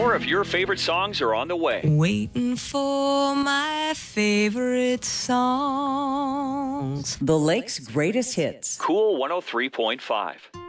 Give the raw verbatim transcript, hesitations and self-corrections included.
More of your favorite songs are on the way. Waiting for my favorite songs. The Lake's greatest hits. Cool one oh three point five.